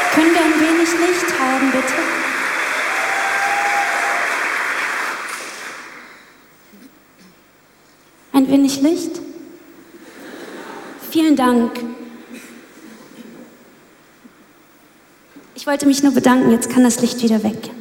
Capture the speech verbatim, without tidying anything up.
Können wir ein wenig Licht haben, bitte? Ein wenig Licht? Vielen Dank. Ich wollte mich nur bedanken, jetzt kann das Licht wieder weg.